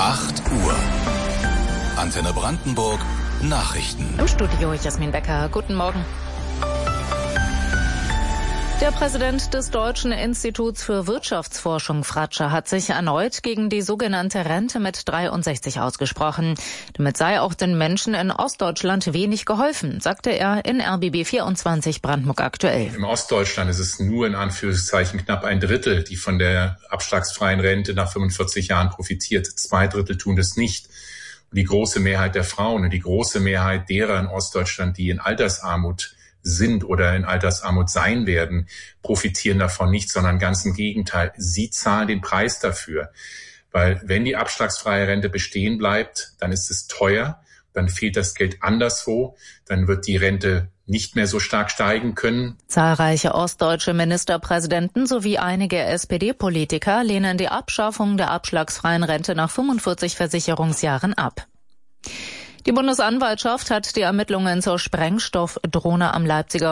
8 Uhr. Antenne Brandenburg. Nachrichten. Im Studio Jasmin Becker. Guten Morgen. Der Präsident des Deutschen Instituts für Wirtschaftsforschung, Fratscher, hat sich erneut gegen die sogenannte Rente mit 63 ausgesprochen. Damit sei auch den Menschen in Ostdeutschland wenig geholfen, sagte er in RBB 24 Brandenburg aktuell. Im Ostdeutschland ist es nur in Anführungszeichen knapp ein Drittel, die von der abschlagsfreien Rente nach 45 Jahren profitiert. 2 Drittel tun das nicht. Und die große Mehrheit der Frauen und die große Mehrheit derer in Ostdeutschland, die in Altersarmut sind oder in Altersarmut sein werden, profitieren davon nicht, sondern ganz im Gegenteil. Sie zahlen den Preis dafür. Weil wenn die abschlagsfreie Rente bestehen bleibt, dann ist es teuer, dann fehlt das Geld anderswo, dann wird die Rente nicht mehr so stark steigen können. Zahlreiche ostdeutsche Ministerpräsidenten sowie einige SPD-Politiker lehnen die Abschaffung der abschlagsfreien Rente nach 45 Versicherungsjahren ab. Die Bundesanwaltschaft hat die Ermittlungen zur Sprengstoffdrohne am Leipziger